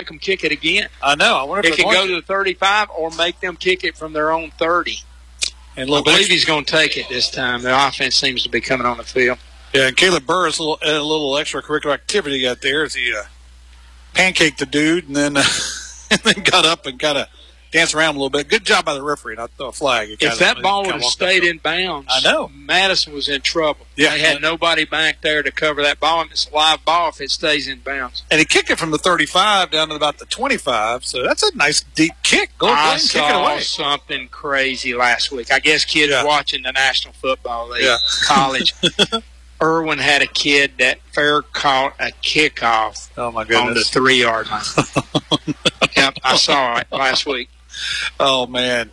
make them kick it again. I know. I wonder if it can go to the 35 or make them kick it from their own 30. And I believe he's going to take it this time. The offense seems to be coming on the field. Yeah, and Caleb Burris, a little extracurricular activity got there as he pancaked the dude and then got up and kind of danced around a little bit. Good job by the referee not to throw a flag. If that ball would have stayed in bounds, I know Madison was in trouble. Yeah, they had nobody back there to cover that ball, and it's a live ball if it stays in bounds. And he kicked it from the 35 down to about the 25, so that's a nice deep kick. Go ahead and kick it away. I saw something crazy last week. I guess kids watching the National Football League, college. Irwin had a kid that fair caught a kickoff on the 3-yard line. Yep, I saw it last week. Oh, man.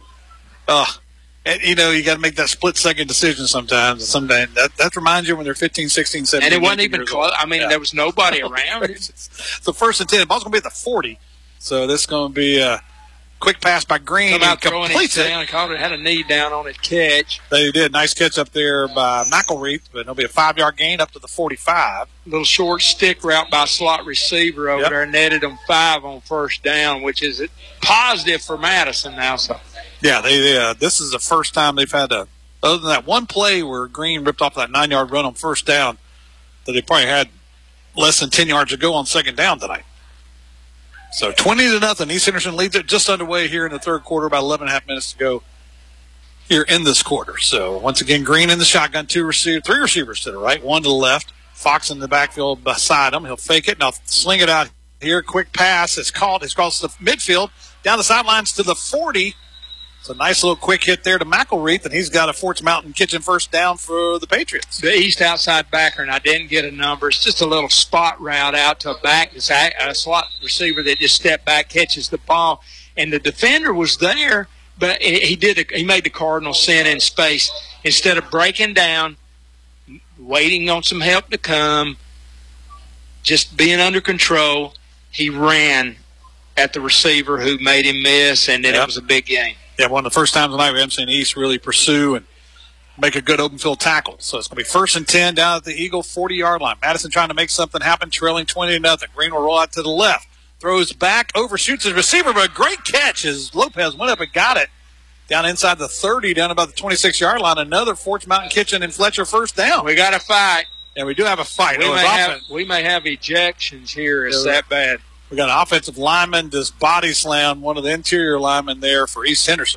And, you got to make that split-second decision sometimes. And sometimes that reminds you when they're 15, 16, 17. And it wasn't even close. I mean, there was nobody around. So 1st and 10. The ball's going to be at the 40. So this is going to be a quick pass by Green. Come out throwing it down. Caught it, had a knee down on it catch. They did. Nice catch up there by McElreath, but it'll be a 5-yard gain up to the 45. Little short stick route by slot receiver over there. Netted them 5 on first down, which is a positive for Madison now. So. Yeah, this is the first time they've had other than that one play where Green ripped off that 9-yard run on first down, that they probably had less than 10 yards to go on second down tonight. So 20-0, East Henderson leads it just underway here in the third quarter, about 11.5 minutes to go here in this quarter. So once again, Green in the shotgun, 3 receivers to the right, 1 to the left. Fox in the backfield beside him. He'll fake it, and I'll sling it out here. Quick pass. It's caught. It's across the midfield, down the sidelines to the 40. It's a nice little quick hit there to McElreath, and he's got a Forts Mountain Kitchen first down for the Patriots. The east outside backer, and I didn't get a number. It's just a little spot route out to a back. It's a slot receiver that just stepped back, catches the ball, and the defender was there, but he made the Cardinals sin in space. Instead of breaking down, waiting on some help to come, just being under control, he ran at the receiver who made him miss, and then it was a big game. Yeah, one of the first times tonight we haven't seen East really pursue and make a good open field tackle. So it's going to be 1st and 10 down at the Eagle 40-yard line. Madison trying to make something happen, trailing 20-0. Green will roll out to the left. Throws back, overshoots his receiver, but a great catch as Lopez went up and got it. Down inside the 30, down about the 26-yard line. Another Forts Mountain Kitchen and Fletcher first down. We got a fight. And we do have a fight. We may have ejections here. It's that bad. We got an offensive lineman just body slammed one of the interior linemen there for East Henderson.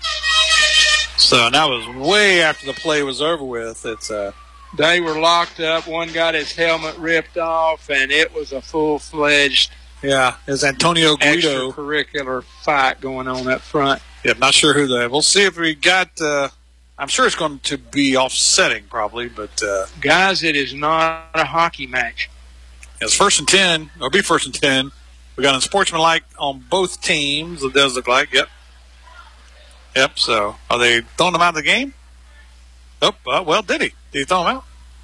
So that was way after the play was over with. They were locked up. One got his helmet ripped off, and it was a full-fledged it's Antonio Guido extracurricular fight going on up front. Yeah, I'm not sure who they. We'll see if we got. I'm sure it's going to be offsetting probably, but guys, it is not a hockey match. It's 1st and 10. It'll be 1st and 10. We got unsportsmanlike on both teams. It does look like. Yep. So are they throwing them out of the game? Oh, well, did he? Did he throw them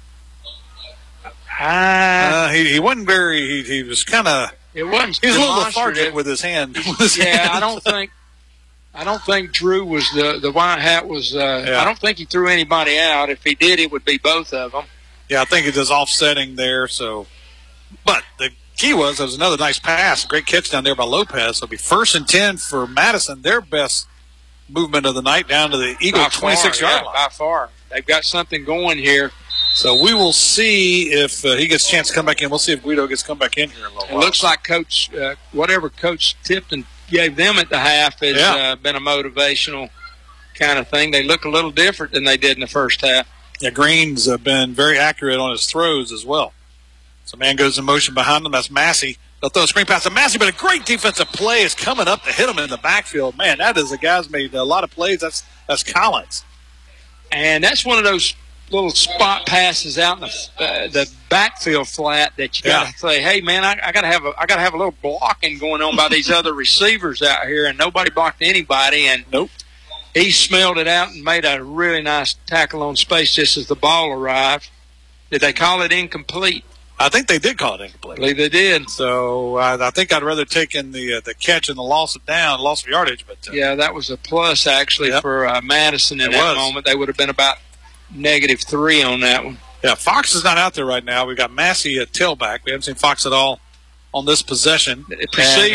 out? He wasn't very. He was kind of. It wasn't. He was a little lethargic with his hand. I don't think Drew was the white hat was. I don't think he threw anybody out. If he did, it would be both of them. Yeah, I think it is offsetting there. So, but the key was there was another nice pass, a great catch down there by Lopez. So it'll be 1st and 10 for Madison. Their best movement of the night down to the Eagle 26-yard line. By far, they've got something going here. So we will see if he gets a chance to come back in. We'll see if Guido gets to come back in here in a little while. It looks like whatever Coach Tipton gave them at the half has been a motivational kind of thing. They look a little different than they did in the first half. Yeah, Green's been very accurate on his throws as well. So man goes in motion behind him. That's Massey. They'll throw a screen pass to Massey, but a great defensive play is coming up to hit him in the backfield. Man, that is a guy's made a lot of plays. That's Collins. And that's one of those little spot passes out in the backfield flat that you got to say, hey man, I got to have a little blocking going on by these other receivers out here, and nobody blocked anybody. And he smelled it out and made a really nice tackle on space just as the ball arrived. Did they call it incomplete? I think they did call it incomplete. I believe they did. So I think I'd rather take in the catch and the loss of yardage. But that was a plus actually for Madison in that moment. They would have been about -3 on that one. Yeah, Fox is not out there right now. We've got Massey at tailback. We haven't seen Fox at all on this possession.